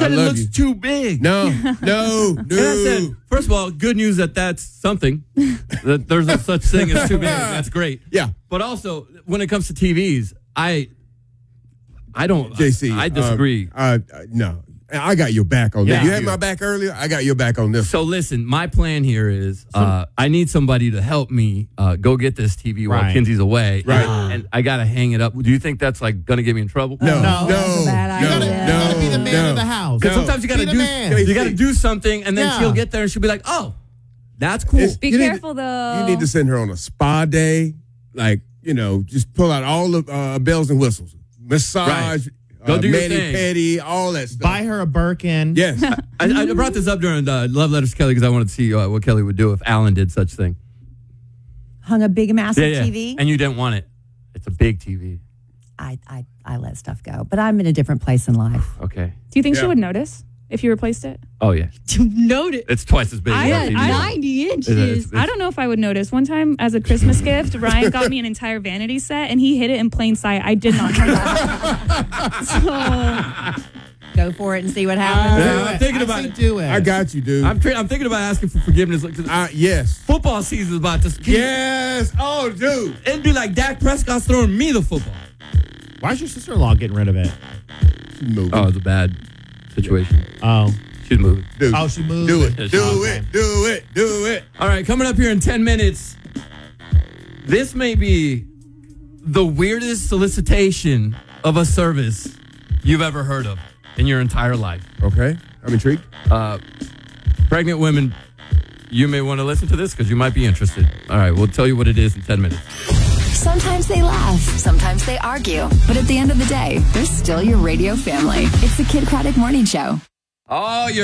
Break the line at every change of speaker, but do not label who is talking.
said it looks too big.
No.
And I said, first of all, good news that's something. That there's no such thing as too big. That's great.
Yeah.
But also, when it comes to TVs, I don't.
JC,
I disagree.
No. I got your back on that. You had
you.
my back earlier. I got your back on this.
So listen, my plan here is I need somebody to help me go get this TV while Kinsey's away.
Right.
And I got to hang it up. Do you think that's like going to get me in trouble?
No.
That's a bad idea. You gotta be the man of the house.
Because sometimes you got to do something, and then she'll get there and she'll be like, "Oh, that's cool."
Be careful though.
You need to send her on a spa day. Like, just pull out all the bells and whistles. Massage.
Go do your
mani
thing.
Petty, all that stuff.
Buy her a Birkin.
Yes.
I brought this up during Love Letters to Kelly because I wanted to see what Kelly would do if Alan did such thing.
Hung a big, massive TV.
And you didn't want it. It's a big TV.
I let stuff go, but I'm in a different place in life.
Okay.
Do you think she would notice if you replaced it?
Oh, yeah.
Notice.
It's twice as big as that TV.
90 inches.
I don't know if I would notice. One time, as a Christmas gift, Ryan got me an entire vanity set, and he hid it in plain sight. I did not know that. So,
go for it and see what happens.
I'm thinking about it.
Do it.
I got you, dude.
I'm thinking about asking for forgiveness.
Yes.
Football season is about to.
Yes. Oh, dude.
It'd be like Dak Prescott's throwing me the football.
Why is your sister-in-law getting rid of it?
Oh, it's a bad situation.
Oh.
She's moving.
Dude.
Oh, she moved.
Do it.
Yeah,
Do it. Do it. Do it.
All right, coming up here in 10 minutes, this may be the weirdest solicitation of a service you've ever heard of in your entire life.
Okay. I'm intrigued.
Pregnant women, you may want to listen to this because you might be interested. All right, we'll tell you what it is in 10 minutes.
Sometimes they laugh, sometimes they argue, but at the end of the day, they're still your radio family. It's the Kid Craddock Morning Show.
Oh, you're